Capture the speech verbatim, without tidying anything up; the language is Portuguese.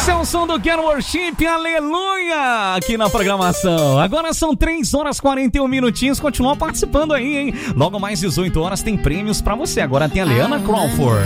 Esse é o som do Get Worship, aleluia, aqui na programação. Agora são três horas e quarenta e um minutinhos, continua participando aí, hein? Logo mais dezoito horas tem prêmios pra você. Agora tem a Leana Crawford.